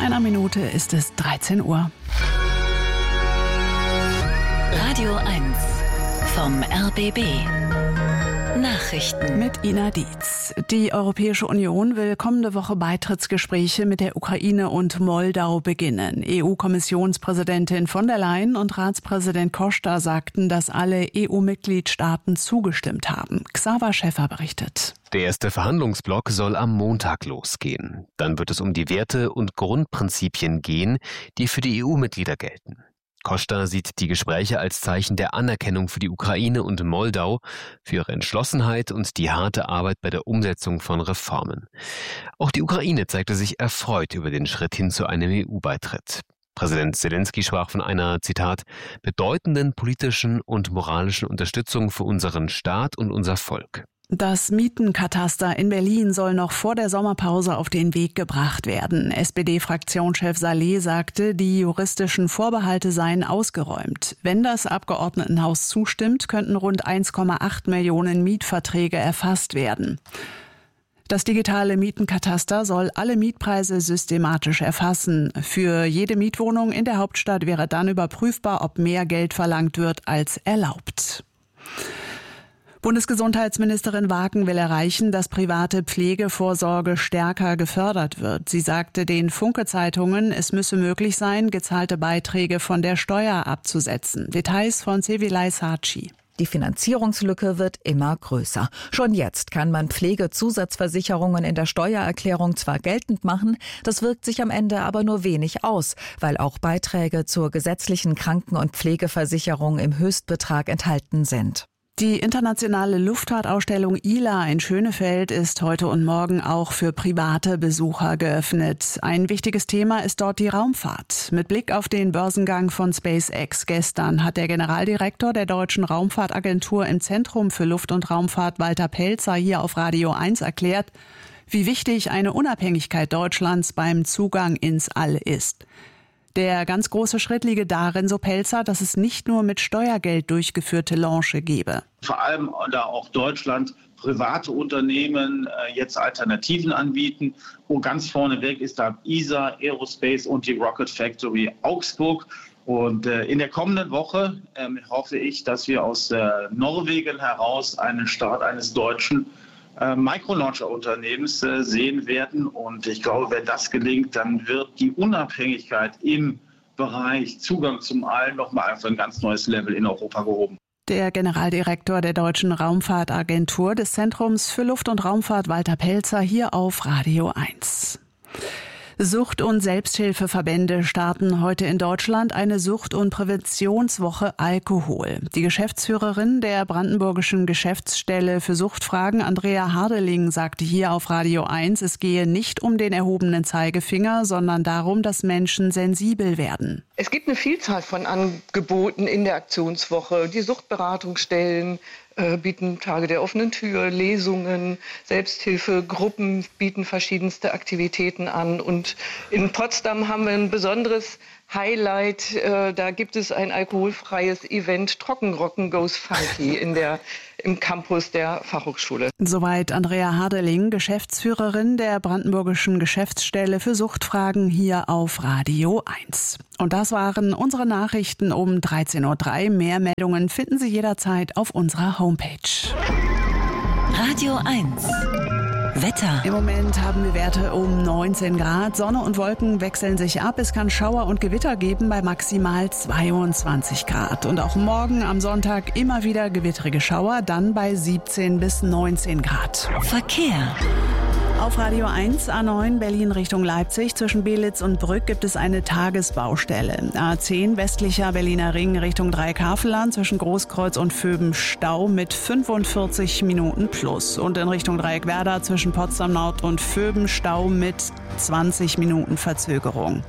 einer Minute ist es 13 Uhr. Radio 1 vom RBB. Nachrichten mit Ina Dietz. Die Europäische Union will kommende Woche Beitrittsgespräche mit der Ukraine und Moldau beginnen. EU-Kommissionspräsidentin von der Leyen und Ratspräsident Costa sagten, dass alle EU-Mitgliedstaaten zugestimmt haben. Xaver Schäffer berichtet. Der erste Verhandlungsblock soll am Montag losgehen. Dann wird es um die Werte und Grundprinzipien gehen, die für die EU-Mitglieder gelten. Costa sieht die Gespräche als Zeichen der Anerkennung für die Ukraine und Moldau, für ihre Entschlossenheit und die harte Arbeit bei der Umsetzung von Reformen. Auch die Ukraine zeigte sich erfreut über den Schritt hin zu einem EU-Beitritt. Präsident Zelensky sprach von einer, Zitat, bedeutenden politischen und moralischen Unterstützung für unseren Staat und unser Volk. Das Mietenkataster in Berlin soll noch vor der Sommerpause auf den Weg gebracht werden. SPD-Fraktionschef Saleh sagte, die juristischen Vorbehalte seien ausgeräumt. Wenn das Abgeordnetenhaus zustimmt, könnten rund 1,8 Millionen Mietverträge erfasst werden. Das digitale Mietenkataster soll alle Mietpreise systematisch erfassen. Für jede Mietwohnung in der Hauptstadt wäre dann überprüfbar, ob mehr Geld verlangt wird als erlaubt. Bundesgesundheitsministerin Wagen will erreichen, dass private Pflegevorsorge stärker gefördert wird. Sie sagte den Funke-Zeitungen, es müsse möglich sein, gezahlte Beiträge von der Steuer abzusetzen. Details von Sevilay Saci. Die Finanzierungslücke wird immer größer. Schon jetzt kann man Pflegezusatzversicherungen in der Steuererklärung zwar geltend machen, das wirkt sich am Ende aber nur wenig aus, weil auch Beiträge zur gesetzlichen Kranken- und Pflegeversicherung im Höchstbetrag enthalten sind. Die internationale Luftfahrtausstellung ILA in Schönefeld ist heute und morgen auch für private Besucher geöffnet. Ein wichtiges Thema ist dort die Raumfahrt. Mit Blick auf den Börsengang von SpaceX gestern hat der Generaldirektor der Deutschen Raumfahrtagentur im Zentrum für Luft- und Raumfahrt Walter Pelzer hier auf Radio 1 erklärt, wie wichtig eine Unabhängigkeit Deutschlands beim Zugang ins All ist. Der ganz große Schritt liege darin, so Pelzer, dass es nicht nur mit Steuergeld durchgeführte Launche gebe. Vor allem da auch Deutschland private Unternehmen jetzt Alternativen anbieten. Und ganz vorneweg ist da ESA, Aerospace und die Rocket Factory Augsburg. Und in der kommenden Woche hoffe ich, dass wir aus Norwegen heraus einen Start eines deutschen Microlauncher-Unternehmens sehen werden. Und ich glaube, wenn das gelingt, dann wird die Unabhängigkeit im Bereich Zugang zum All nochmal auf ein ganz neues Level in Europa gehoben. Der Generaldirektor der Deutschen Raumfahrtagentur des Zentrums für Luft- und Raumfahrt Walter Pelzer hier auf Radio 1. Sucht- und Selbsthilfeverbände starten heute in Deutschland eine Sucht- und Präventionswoche Alkohol. Die Geschäftsführerin der brandenburgischen Geschäftsstelle für Suchtfragen, Andrea Hardeling, sagte hier auf Radio 1, es gehe nicht um den erhobenen Zeigefinger, sondern darum, dass Menschen sensibel werden. Es gibt eine Vielzahl von Angeboten in der Aktionswoche. Die Suchtberatungsstellen bieten Tage der offenen Tür, Lesungen, Selbsthilfegruppen bieten verschiedenste Aktivitäten an. Und in Potsdam haben wir ein besonderes Highlight. Da gibt es ein alkoholfreies Event, Trockenrocken Goes Funky im Campus der Fachhochschule. Soweit Andrea Hardeling, Geschäftsführerin der brandenburgischen Geschäftsstelle für Suchtfragen hier auf Radio 1. Und das waren unsere Nachrichten um 13.03 Uhr. Mehr Meldungen finden Sie jederzeit auf unserer Homepage. Radio 1 Wetter. Im Moment haben wir Werte um 19 Grad. Sonne und Wolken wechseln sich ab. Es kann Schauer und Gewitter geben bei maximal 22 Grad. Und auch morgen am Sonntag immer wieder gewittrige Schauer, dann bei 17 bis 19 Grad. Verkehr. Auf Radio 1, A9 Berlin Richtung Leipzig. Zwischen Belitz und Brück gibt es eine Tagesbaustelle. A10 westlicher Berliner Ring Richtung Dreieckhavelland. Zwischen Großkreuz und Vöben Stau mit 45 Minuten plus. Und in Richtung Dreieckwerder zwischen Potsdam Nord und Vöben Stau mit 20 Minuten Verzögerung.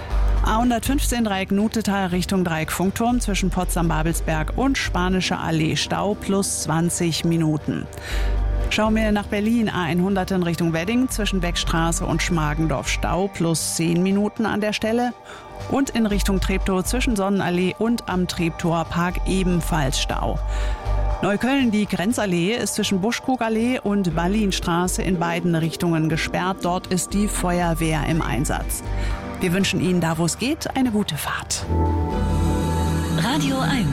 A115 Dreieck Nutetal Richtung Dreieck Funkturm zwischen Potsdam-Babelsberg und Spanische Allee Stau plus 20 Minuten. Schauen wir nach Berlin, A100 in Richtung Wedding zwischen Beckstraße und Schmargendorf Stau plus 10 Minuten an der Stelle. Und in Richtung Treptow zwischen Sonnenallee und am Treptower Park ebenfalls Stau. Neukölln, die Grenzallee ist zwischen Buschkrugallee und Ballinstraße in beiden Richtungen gesperrt. Dort ist die Feuerwehr im Einsatz. Wir wünschen Ihnen da, wo es geht, eine gute Fahrt. Radio 1.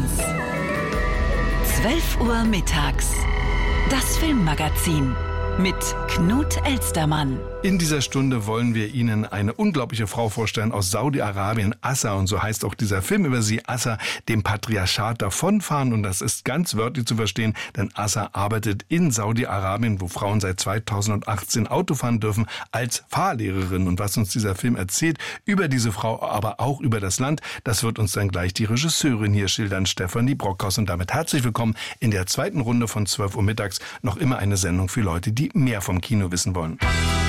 12 Uhr mittags. Das Filmmagazin mit Knut Elstermann. In dieser Stunde wollen wir Ihnen eine unglaubliche Frau vorstellen aus Saudi-Arabien, Assa, und so heißt auch dieser Film über sie, Assa, dem Patriarchat davonfahren. Und das ist ganz wörtlich zu verstehen, denn Assa arbeitet in Saudi-Arabien, wo Frauen seit 2018 Auto fahren dürfen, als Fahrlehrerin. Und was uns dieser Film erzählt über diese Frau, aber auch über das Land, das wird uns dann gleich die Regisseurin hier schildern, Stefanie Brockhaus. Und damit herzlich willkommen in der zweiten Runde von 12 Uhr mittags. Noch immer eine Sendung für Leute, die mehr vom Kino wissen wollen.